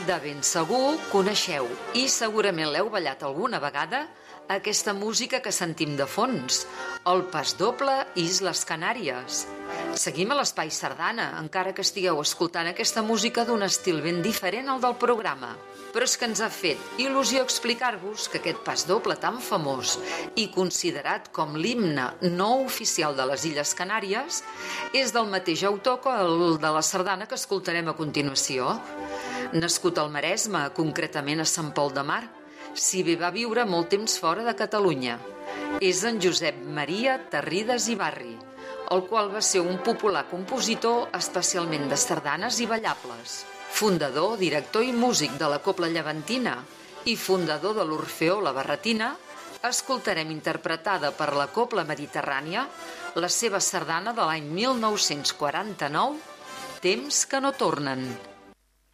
De ben segur coneixeu i segurament l'heu ballat alguna vegada aquesta música que sentim de fons, el Pasdoble Isles Canàries. Seguim a l'Espai Sardana, encara que estigueu escoltant aquesta música d'un estil ben diferent al del programa. Però és que ens ha fet il·lusió explicar-vos que aquest pasdoble tan famós i considerat com l'himne no oficial de les Illes Canàries és del mateix autor que el de la sardana que escoltarem a continuació. Nascut al Maresme, concretament a Sant Pol de Mar, si bé va viure molt temps fora de Catalunya. És en Josep Maria Tarrides i Barri, el qual va ser un popular compositor especialment de sardanes i ballables. Fundador, director i músic de la Cobla Llevantina i fundador de l'Orfeó La Barretina, escoltarem interpretada per la Cobla Mediterrània la seva sardana de l'any 1949, Temps que no tornen.